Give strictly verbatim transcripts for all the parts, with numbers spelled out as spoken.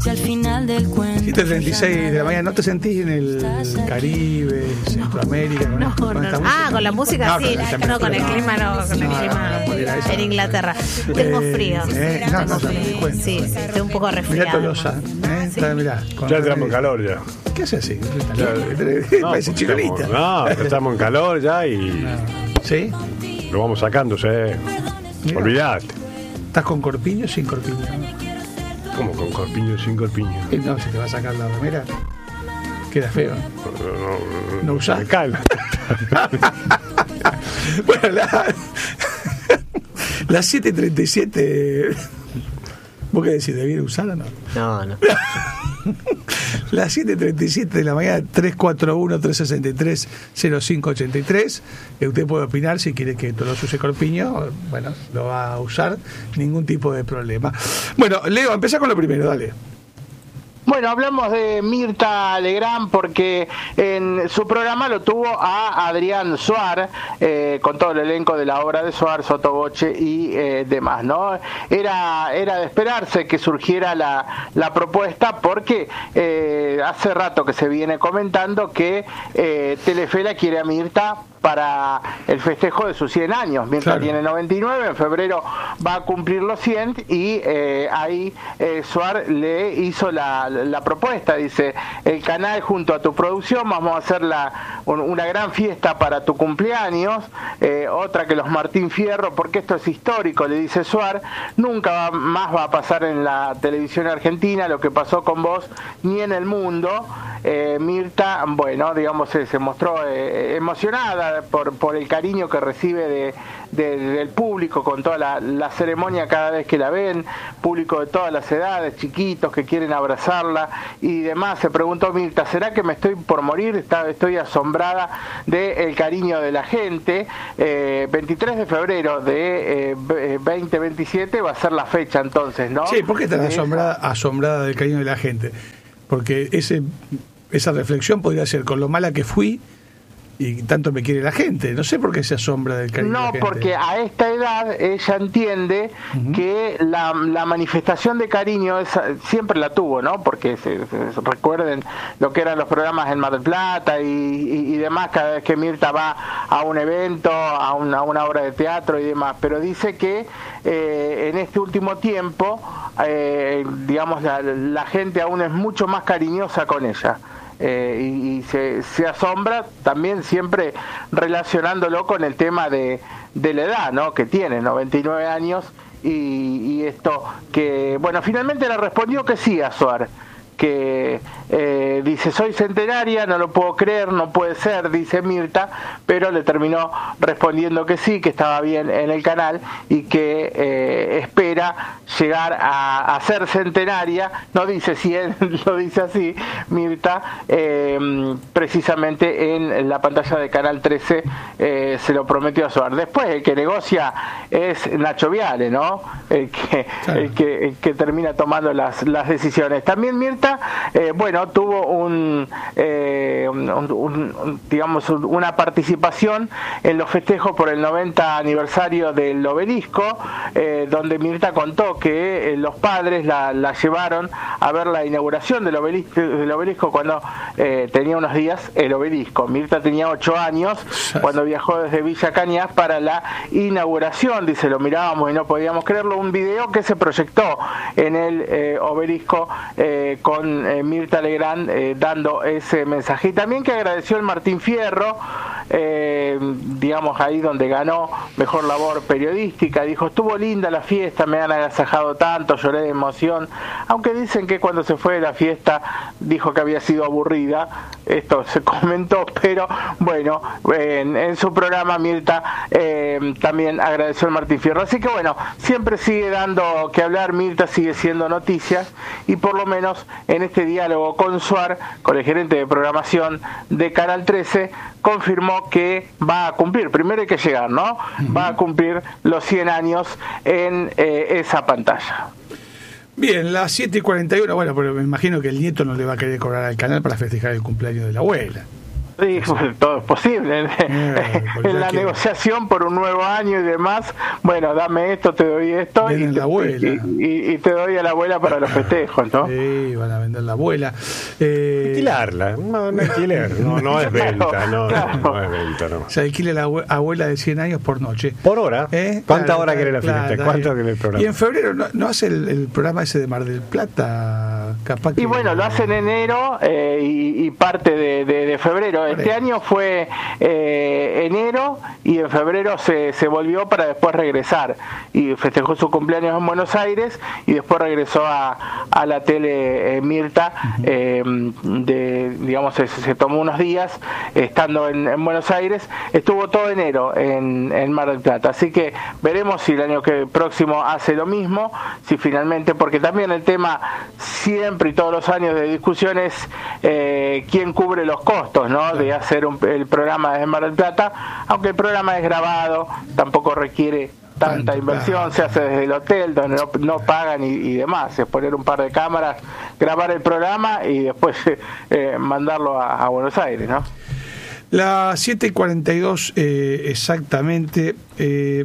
Si al final del cuento siete treinta y seis de la mañana, ¿no te sentís en el Caribe, Centroamérica? Con No, esto, con no, esta no. música? Ah, con la música No, sí, con la no, temperatura, con el clima no, con el No, clima no, no, era eso. en Inglaterra. Tengo Eh, frío. eh, no, no, Tengo no, frío. no cuento. Sí, sí, estoy un poco Mirá resfriada. Tolosa, ¿eh? Está, mirá, con- Ya entramos en calor ya. ¿Qué hace así? No, Parece porque chicolita. estamos- no, pero estamos en calor ya y ¿Sí? lo vamos sacando, ¿sí? Mirá. Olvidate. ¿Estás con corpiño o sin corpiño? ¿Cómo con corpiño sin corpiño? Eh, No, si te va a sacar la remera, queda feo. No, no, ¿No usás? Me cae. Bueno, la, las siete y treinta y siete. ¿Vos qué decís? ¿Debiera usar o no? No, no. Las siete y treinta y siete de la mañana, tres cuatro uno, tres seis tres, cero cinco ocho tres. Eh, usted puede opinar si quiere que Tolosa use corpiño. Bueno, lo va a usar, ningún tipo de problema. Bueno, Leo, empezá con lo primero, dale. Bueno, hablamos de Mirta Legrand porque en su programa lo tuvo a Adrián Suar, eh, con todo el elenco de la obra de Suar, Sottovoce y eh, demás, ¿no? Era, era de esperarse que surgiera la, la propuesta porque eh, hace rato que se viene comentando que eh, Telefe la quiere a Mirta para el festejo de sus cien años. Mirta Claro. tiene noventa y nueve, en febrero va a cumplir los cien y eh, ahí eh, Suar le hizo la, la propuesta, dice, el canal junto a tu producción vamos a hacer la, un, una gran fiesta para tu cumpleaños, eh, otra que los Martín Fierro, porque esto es histórico, le dice Suar, nunca va, más va a pasar en la televisión argentina lo que pasó con vos, ni en el mundo. Eh, Mirta, bueno, digamos, se, se mostró eh, emocionada por, por el cariño que recibe de, de, del público con toda la, la ceremonia cada vez que la ven, público de todas las edades, chiquitos que quieren abrazarla y demás. Se preguntó Mirta, ¿será que me estoy por morir? Está, estoy asombrada del cariño de la gente. Eh, veintitrés de febrero de eh, veinte veintisiete va a ser la fecha entonces, ¿no? Sí, ¿por qué estás De asombrada, asombrada del cariño de la gente? Porque ese esa reflexión podría ser con lo mala que fui y tanto me quiere la gente. No sé por qué se asombra del cariño de la No, gente. porque a esta edad ella entiende uh-huh. que la, la manifestación de cariño es, siempre la tuvo, ¿no? Porque se, se, recuerden lo que eran los programas en Mar del Plata y, y, y demás, cada vez que Mirta va a un evento, a una, a una obra de teatro y demás. Pero dice que eh, en este último tiempo, eh, digamos, la, la gente aún es mucho más cariñosa con ella. Eh, y, y se, se asombra también siempre relacionándolo con el tema de, de la edad, ¿no? Que tiene noventa y nueve años y, y esto que, bueno, finalmente le respondió que sí a Suar, que eh, dice, soy centenaria, no lo puedo creer, no puede ser, dice Mirta, pero le terminó respondiendo que sí, que estaba bien en el canal y que eh, espera llegar a, a ser centenaria, no dice si él lo dice así, Mirta, eh, precisamente en la pantalla de Canal trece eh, se lo prometió a Suar. Después el que negocia es Nacho Viale, ¿no? El que, claro. el que, el que termina tomando las, las decisiones. También Mirta Eh, bueno, tuvo un, eh, un, un, un digamos un, una participación en los festejos por el noventa aniversario del Obelisco, eh, donde Mirta contó que eh, los padres la, la llevaron a ver la inauguración del Obelisco, del obelisco cuando eh, tenía unos días el Obelisco. Mirta tenía ocho años cuando viajó desde Villa Cañas para la inauguración, dice, lo mirábamos y no podíamos creerlo, un video que se proyectó en el eh, Obelisco eh, con Eh, Mirta Legrand eh, dando ese mensaje. Y también que agradeció el Martín Fierro, eh, digamos ahí donde ganó mejor labor periodística, dijo, estuvo linda la fiesta, me han agasajado tanto, lloré de emoción, aunque dicen que cuando se fue de la fiesta dijo que había sido aburrida, esto se comentó, pero bueno, en, en su programa Mirta eh, también agradeció el Martín Fierro, así que bueno, siempre sigue dando que hablar, Mirta sigue siendo noticias y por lo menos en este diálogo con Suar, con el gerente de programación de Canal trece, confirmó que va a cumplir, primero hay que llegar, ¿no? Uh-huh. Va a cumplir los cien años en eh, esa pantalla. Bien, las siete y cuarenta y uno, bueno, pero me imagino que el nieto no le va a querer cobrar al canal para festejar el cumpleaños de la abuela. Sí, todo es posible. Eh, en la que... negociación por un nuevo año y demás, bueno, dame esto, te doy esto y la te, abuela. Y, y, y te doy a la abuela para los festejos, ¿no? Sí, van a vender la abuela. Eh... Alquilarla, no, no alquiler, no, no es venta, no, claro. no, no es venta, no. Se alquila la abuela de cien años por noche. Por hora. ¿Eh? ¿Cuánta claro, hora claro, quiere la claro, fiesta? claro. ¿Cuánto quiere el programa? Y en febrero, ¿no, no hace el, el programa ese de Mar del Plata? Capaz que... Y bueno, lo hace en enero eh, y, y parte de, de, de febrero. Este Vale. año fue eh, enero y en febrero se, se volvió para después regresar. Y festejó su cumpleaños en Buenos Aires y después regresó a, a la tele eh, Mirta. Uh-huh. eh, de, digamos, se, se tomó unos días estando en, en Buenos Aires. Estuvo todo enero en, en Mar del Plata. Así que veremos si el año que próximo hace lo mismo, si finalmente, porque también el tema siempre y todos los años de discusiones, eh, quién cubre los costos, ¿no? De hacer un, el programa desde Mar del Plata, aunque el programa es grabado, tampoco requiere tanta inversión, se hace desde el hotel donde no, no pagan y, y demás, es poner un par de cámaras, grabar el programa y después eh, mandarlo a, a Buenos Aires, ¿no? Las siete y cuarenta y dos eh, exactamente. eh,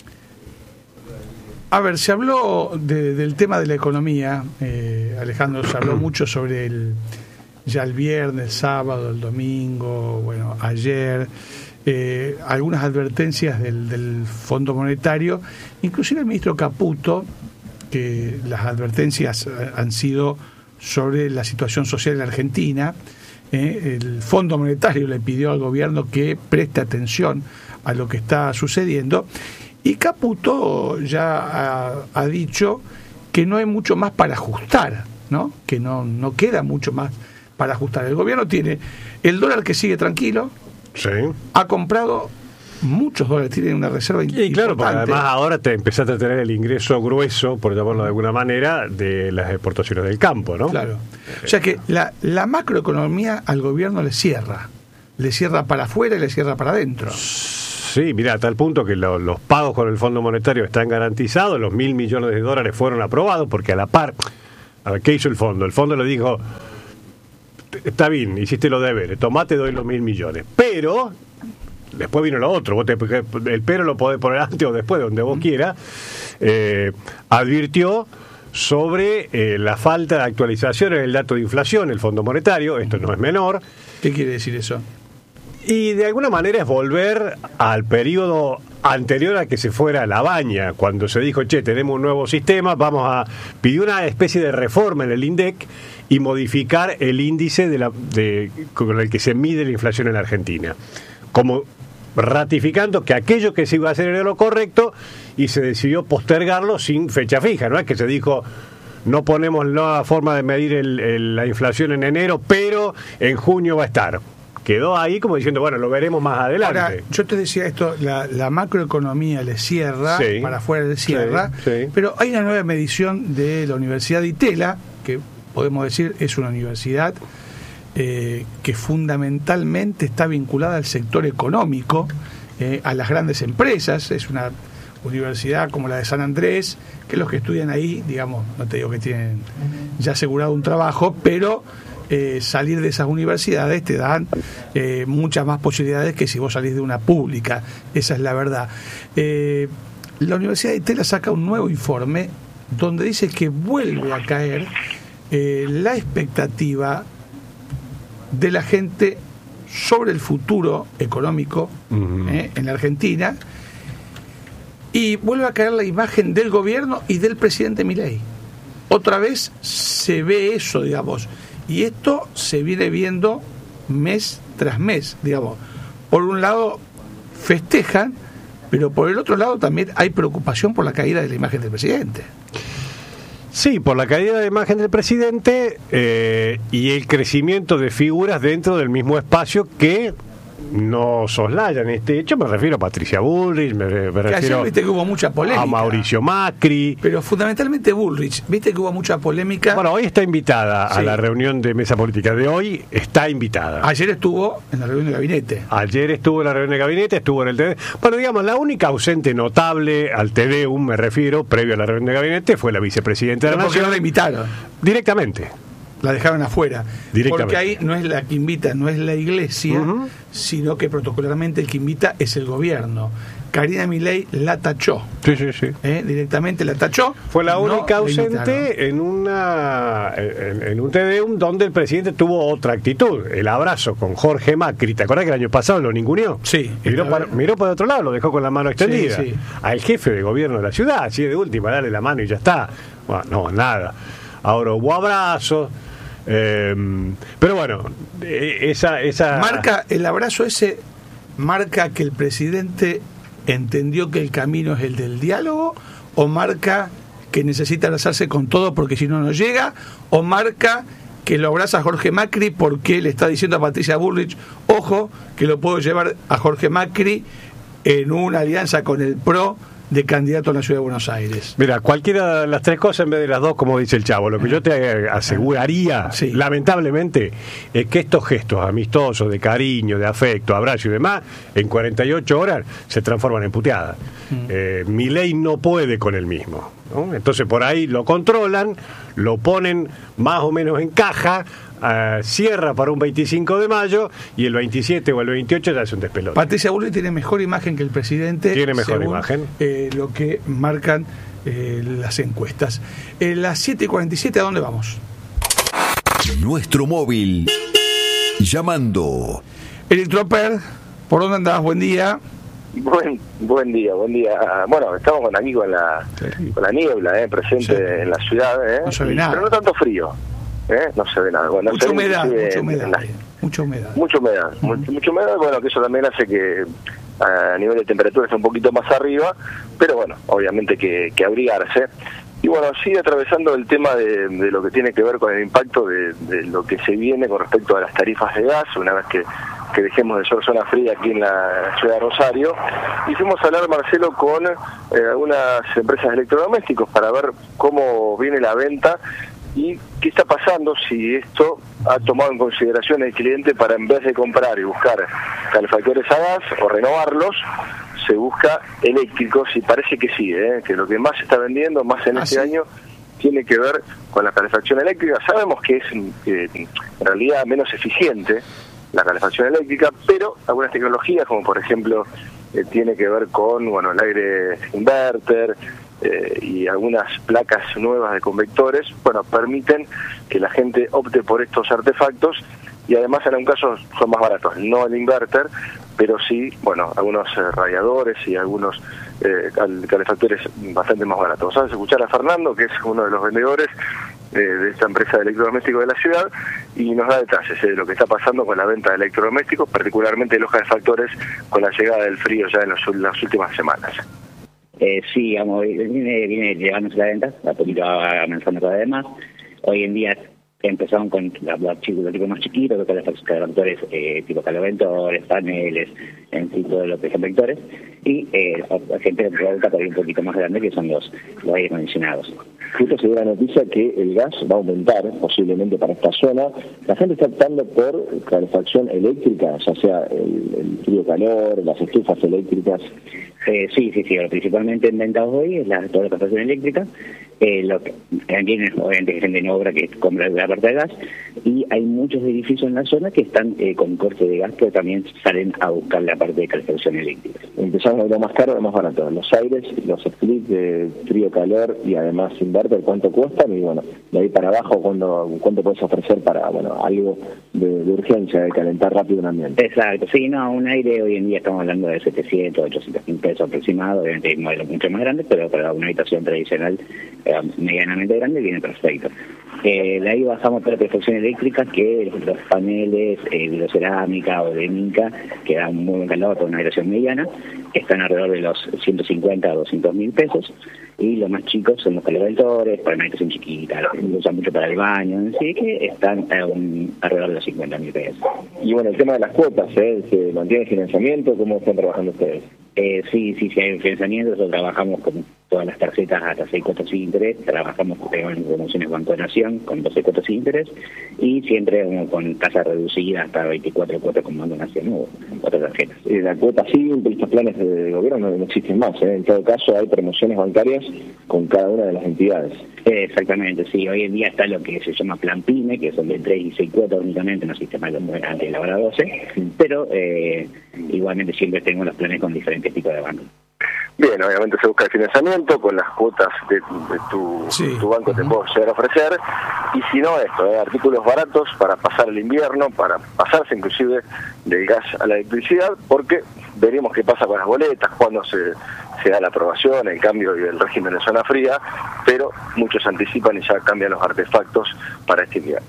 A ver, se habló de, del tema de la economía, eh, Alejandro, se habló mucho sobre el ya el viernes, el sábado, el domingo, bueno, ayer, eh, algunas advertencias del, del Fondo Monetario, inclusive el ministro Caputo, que las advertencias han sido sobre la situación social en Argentina. Eh, el Fondo Monetario le pidió al gobierno que preste atención a lo que está sucediendo. Y Caputo ya ha, ha dicho que no hay mucho más para ajustar, ¿no? Que no, no queda mucho más para ajustar. El gobierno tiene el dólar que sigue tranquilo, sí. Ha comprado muchos dólares, tiene una reserva importante. Y claro, porque además ahora te empezaste a tener el ingreso grueso, por llamarlo de alguna manera, de las exportaciones del campo, ¿no? Claro. O sea que la, la macroeconomía al gobierno le cierra. Le cierra para afuera y le cierra para adentro. Sí, mira, a tal punto que lo, los pagos con el Fondo Monetario están garantizados, los mil millones de dólares fueron aprobados, porque a la par, a ver, ¿qué hizo el Fondo? El Fondo le dijo, está bien, hiciste los deberes, tomá, te doy los mil millones, pero después vino lo otro, vos te, el pero lo podés poner antes o después, donde vos quieras, eh, advirtió sobre eh, la falta de actualización en el dato de inflación, el Fondo Monetario, esto no es menor. ¿Qué quiere decir eso? Y de alguna manera es volver al periodo anterior a que se fuera la baña, cuando se dijo, che, tenemos un nuevo sistema, vamos a pedir una especie de reforma en el INDEC y modificar el índice de la, de, con el que se mide la inflación en la Argentina. Como ratificando que aquello que se iba a hacer era lo correcto y se decidió postergarlo sin fecha fija. No es que se dijo, no ponemos nueva forma de medir el, el, la inflación en enero, pero en junio va a estar. Quedó ahí como diciendo, bueno, lo veremos más adelante. Ahora, yo te decía esto, la, la macroeconomía le cierra, sí, para afuera le cierra, sí, sí. Pero hay una nueva medición de la Universidad de Itela, que podemos decir es una universidad eh, que fundamentalmente está vinculada al sector económico, eh, a las grandes empresas. Es una universidad como la de San Andrés, que los que estudian ahí, digamos, no te digo que tienen ya asegurado un trabajo, pero Eh, salir de esas universidades te dan eh, muchas más posibilidades que si vos salís de una pública. Esa es la verdad. Eh, la Universidad de Itela saca un nuevo informe donde dice que vuelve a caer eh, la expectativa de la gente sobre el futuro económico uh-huh. eh, en la Argentina, y vuelve a caer la imagen del gobierno y del presidente Milei. Otra vez se ve eso, digamos. Y esto se viene viendo mes tras mes, digamos. Por un lado festejan, pero por el otro lado también hay preocupación por la caída de la imagen del presidente. Sí, por la caída de la imagen del presidente eh, y el crecimiento de figuras dentro del mismo espacio que no soslayan este hecho. Me refiero a Patricia Bullrich, me, me refiero ayer, viste que hubo mucha polémica, a Mauricio Macri, pero fundamentalmente Bullrich, viste que hubo mucha polémica. Bueno, hoy está invitada sí. a la reunión de mesa política de hoy, está invitada. Ayer estuvo en la reunión de gabinete. Ayer estuvo en la reunión de gabinete, estuvo en el T D. Bueno, digamos, la única ausente notable al T D U, me refiero, previo a la reunión de gabinete, fue la vicepresidenta de la Nación. ¿Por qué no la invitaron? Directamente. la dejaron afuera. Directamente. Porque ahí no es la que invita, no es la iglesia, uh-huh. sino que protocolarmente el que invita es el gobierno. Karina Milei la tachó. Sí, sí, sí. ¿Eh? Directamente la tachó. Fue la única no ausente en una en, en un Te Deum donde el presidente tuvo otra actitud. El abrazo con Jorge Macri. ¿Te acordás que el año pasado lo ninguneó? Sí. Miró para, miró para otro lado, lo dejó con la mano extendida. Sí, sí. Al jefe de gobierno de la ciudad, así de última, dale la mano y ya está. Bueno, no, nada. Ahora hubo abrazos. Eh, pero bueno, esa, esa... Marca, el abrazo ese marca que el presidente entendió que el camino es el del diálogo, o marca que necesita abrazarse con todo porque si no no llega, o marca que lo abraza Jorge Macri porque le está diciendo a Patricia Bullrich, ojo, que lo puedo llevar a Jorge Macri en una alianza con el P R O de candidato a la Ciudad de Buenos Aires. Mira, cualquiera de las tres cosas en vez de las dos, como dice el Chavo. Lo que yo te aseguraría, sí. lamentablemente, es que estos gestos amistosos, de cariño, de afecto, abrazo y demás, en cuarenta y ocho horas se transforman en puteadas. Mm. Eh, Milei no puede con el mismo, ¿no? Entonces por ahí lo controlan, lo ponen más o menos en caja, Uh, cierra para un veinticinco de mayo y el veintisiete o el veintiocho ya es un despelote. Patricia Bullrich tiene mejor imagen que el presidente. Tiene mejor según, imagen. Eh, lo que marcan eh, las encuestas. En eh, las siete y cuarenta y siete, ¿a dónde vamos? Nuestro móvil. Llamando. Electroper, ¿por dónde andabas? Buen día. Buen buen día, buen día. Bueno, estamos con aquí con la, sí. con la niebla eh, presente sí. en la ciudad. Eh, no se ve nada. Pero no tanto frío. ¿Eh? No se ve nada. Bueno, mucha, se humedad, ve, mucha humedad, la... mucha humedad. Mucha humedad. Uh-huh. Mucha, mucha humedad, bueno, que eso también hace que a nivel de temperatura esté un poquito más arriba, pero bueno, obviamente que, que abrigarse. Y bueno, sigue atravesando el tema de, de lo que tiene que ver con el impacto de, de lo que se viene con respecto a las tarifas de gas, una vez que, que dejemos de ser zona fría aquí en la ciudad de Rosario. Y fuimos a hablar, Marcelo, con eh, algunas empresas de electrodomésticos para ver cómo viene la venta y qué está pasando, si esto ha tomado en consideración el cliente para, en vez de comprar y buscar calefactores a gas o renovarlos, se busca eléctricos, y parece que sí, ¿eh? que lo que más se está vendiendo, más en ¿Ah, este sí? año, tiene que ver con la calefacción eléctrica. Sabemos que es eh, en realidad menos eficiente la calefacción eléctrica, pero algunas tecnologías, como por ejemplo eh, tiene que ver con bueno el aire inverter, Eh, y algunas placas nuevas de convectores, bueno, permiten que la gente opte por estos artefactos, y además en algún caso son más baratos, no el inverter, pero sí, bueno, algunos eh, radiadores y algunos eh, calefactores bastante más baratos. Vamos a escuchar a Fernando, que es uno de los vendedores eh, de esta empresa de electrodomésticos de la ciudad, y nos da detalles de lo que está pasando con la venta de electrodomésticos, particularmente de los calefactores, con la llegada del frío ya en los, las últimas semanas. Eh, sí, digamos, viene, viene llevándose la venta, a poquito va avanzando cada vez más. Hoy en día empezaron con los tipos más chiquitos, los calefactores eh, tipo caleventores, paneles, en sí todo lo que son vectores, y eh, la gente opta por ir un poquito más grande, que son los, los aire acondicionados. Justo se dio la noticia que el gas va a aumentar posiblemente para esta zona. La gente está optando por calefacción eléctrica, ya sea el, el frío calor, las estufas eléctricas. Eh, sí, sí, sí, principalmente en venta hoy es la, toda la calefacción eléctrica. Eh, lo que también obviamente hay gente en obra que compra la parte de gas, y hay muchos edificios en la zona que están eh, con corte de gas, pero también salen a buscar la parte de calefacción eléctrica. Empezamos de lo más caro a lo más barato. Los aires, los splits de frío calor y además inverter, ¿cuánto cuestan? Y bueno, de ahí para abajo, ¿cuánto, cuánto puedes ofrecer para bueno algo de, de urgencia, de calentar rápido un ambiente? Exacto, sí, no, un aire hoy en día estamos hablando de setecientos, ochocientos mil pesos aproximado. Obviamente hay modelos mucho más grandes, pero para una habitación tradicional eh, medianamente grande viene perfecto. Eh, de ahí bajamos para la calefacción eléctrica, que los paneles eh, de cerámica o de mica, que dan muy buen calor para una habitación mediana, están alrededor de los ciento cincuenta a doscientos mil pesos, y los más chicos son los calefactores, para una habitación chiquita, los que se usan mucho para el baño, así que están a un, alrededor de los cincuenta mil pesos. Y bueno, el tema de las cuotas, ¿eh? ¿Se mantiene el financiamiento? ¿Cómo están trabajando ustedes? Eh, sí, sí, sí hay un financiamiento. Nosotros trabajamos con todas las tarjetas hasta seis cuotas sin interés, trabajamos en promociones Banco de Nación con doce cuotas sin interés y siempre um, con tasa reducida hasta veinticuatro cuotas con Banco de Nación o otras tarjetas. Eh, la cuota simple, estos planes de gobierno no, no existen más, ¿eh? En todo caso hay promociones bancarias con cada una de las entidades. Eh, exactamente, sí, hoy en día está lo que se llama Plan PYME, que son de tres y seis cuotas únicamente en el sistema antes de la hora doce, pero eh, igualmente siempre tengo los planes con diferentes tipos de bancos. Bien, obviamente se busca el financiamiento con las cuotas de, de tu, sí. tu banco te puedo llegar a ofrecer, y si no esto, ¿eh? artículos baratos para pasar el invierno, para pasarse inclusive del gas a la electricidad, porque veremos qué pasa con las boletas, cuándo se, se da la aprobación, el cambio del régimen de zona fría, pero muchos anticipan y ya cambian los artefactos para este invierno.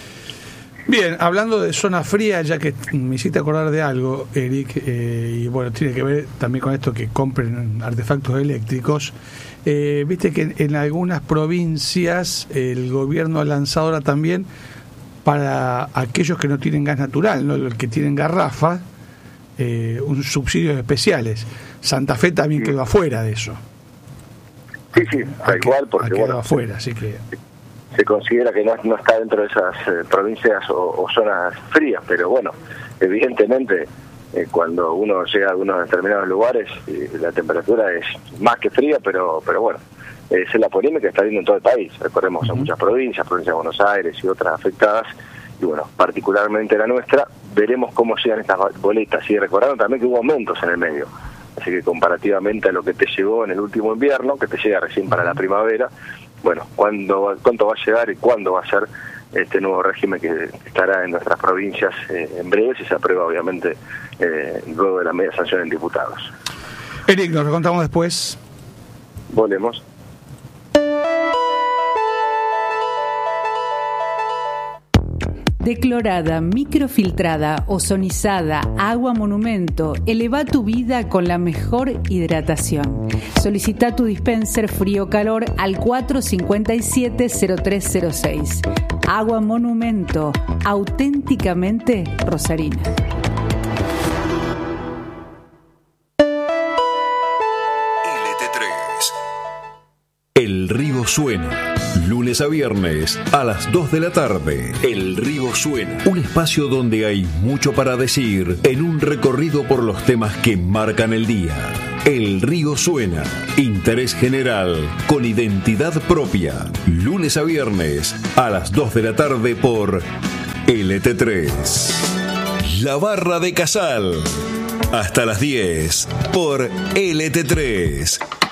Bien, hablando de zona fría, ya que me hiciste acordar de algo, Eric, eh, y bueno, tiene que ver también con esto que compren artefactos eléctricos. Eh, Viste que en, en algunas provincias el gobierno ha lanzado ahora también para aquellos que no tienen gas natural, ¿no? Los que tienen garrafa, eh, un subsidios especiales. Santa Fe también quedó afuera de eso. Sí, sí, tal cual, porque quedó bueno, afuera, así que se considera que no, no está dentro de esas eh, provincias o, o zonas frías, pero bueno, evidentemente eh, cuando uno llega a algunos determinados lugares eh, la temperatura es más que fría, pero pero bueno, esa es la polémica que está habiendo en todo el país. Recordemos uh-huh. a muchas provincias, provincia de Buenos Aires y otras afectadas, y bueno, particularmente la nuestra, veremos cómo llegan estas boletas, y recordando también que hubo aumentos en el medio, así que comparativamente a lo que te llegó en el último invierno, que te llega recién para la primavera, bueno, ¿cuándo, cuánto va a llegar y cuándo va a ser este nuevo régimen que estará en nuestras provincias eh, en breve, si se aprueba obviamente eh, luego de la media sanción en diputados? Eric, nos recontamos después. Volvemos. Declorada, microfiltrada, ozonizada, agua monumento, eleva tu vida con la mejor hidratación. Solicita tu dispenser frío-calor al cuatro cinco siete cero tres cero seis. Agua monumento, auténticamente rosarina. L T tres. El río suena. Lunes a viernes a las dos de la tarde. El río suena. Un espacio donde hay mucho para decir en un recorrido por los temas que marcan el día. El río suena. Interés general con identidad propia. Lunes a viernes a las dos de la tarde por L T tres. La Barra de Casal. Hasta las diez por L T tres.